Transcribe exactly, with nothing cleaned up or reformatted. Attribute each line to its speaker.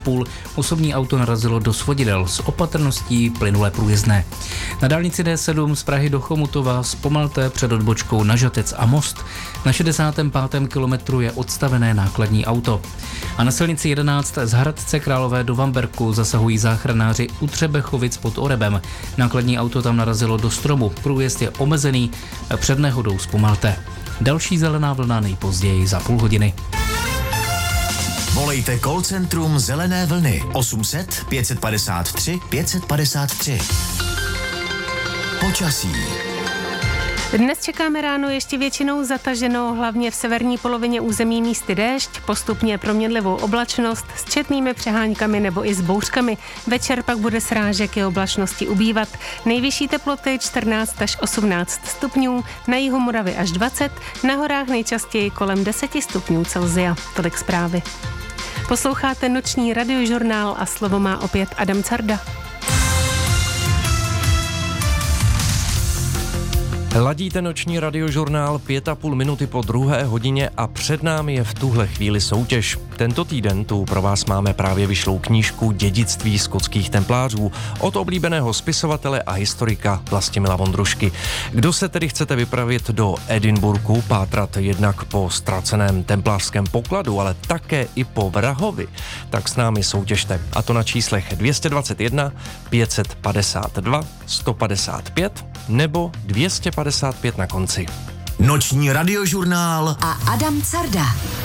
Speaker 1: půl osobní auto narazilo do svodidel s opatrností plynulé průjezdné. Na dálnici D sedm z Prahy do Chomutova zpomalte před odbočkou na Žatec a Most. Na šedesátém pátém kilometru je odstavené nákladní auto. A na silnici jedenáct z Hradce Králové do Vamberku zasahují záchranáři u Třebechovic pod Orebem. Nákladní auto tam narazilo do stromu. Průjezd je omezený, před nehodou zpomalte. Další zelená vlna nejpozději za půl hodiny.
Speaker 2: Volejte call centrum Zelené vlny osm set pět padesát tři pět padesát tři. Počasí.
Speaker 3: Dnes čekáme ráno ještě většinou zataženo, hlavně v severní polovině území místy déšť, postupně proměnlivou oblačnost s četnými přeháňkami nebo i s bouřkami. Večer pak bude srážek i oblačnosti ubývat. Nejvyšší teploty čtrnáct až osmnáct stupňů, na jihu Moravy až dvacet, na horách nejčastěji kolem deset stupňů Celsia. Tolik zprávy. Posloucháte noční radiožurnál a slovo má opět Adam Carda.
Speaker 4: Ladíte noční radiožurnál pět a půl minuty po druhé hodině a před námi je v tuhle chvíli soutěž. Tento týden tu pro vás máme právě vyšlou knížku Dědictví skotských templářů od oblíbeného spisovatele a historika Vlastimila Vondrušky. Kdo se tedy chcete vypravit do Edinburghu, pátrat jednak po ztraceném templářském pokladu, ale také i po vrahovi, tak s námi soutěžte. A to na číslech dvě stě dvacet jedna, pět set padesát dva, sto padesát pět nebo dvě stě padesát pět na konci.
Speaker 2: Noční radiožurnál
Speaker 5: a Adam Carda.